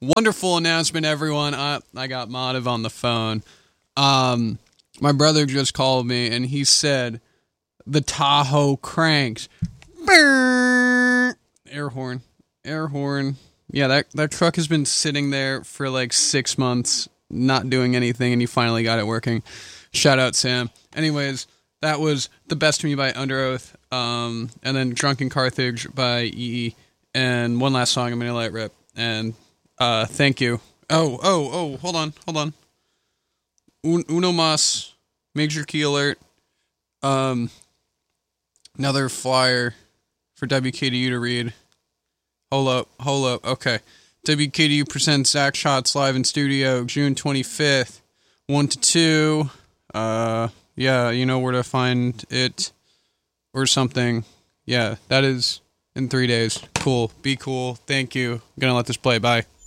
Wonderful announcement, everyone. I got Madiv on the phone. My brother just called me, and he said, the Tahoe cranks. Air horn. Yeah, that truck has been sitting there for like 6 months, not doing anything, and he finally got it working. Shout out, Sam. Anyways, that was The Best of Me by Under Oath, and then Drunken Carthage by EE, and one last song I'm going to let rip, and thank you. Hold on. Uno mas, major key alert. Another flyer for WKDU to read. Hold up. Okay. WKDU presents Zach Shots live in studio, June 25th, 1 to 2. Yeah, you know where to find it or something. Yeah, that is in 3 days. Cool. Be cool. Thank you. I'm gonna let this play. Bye.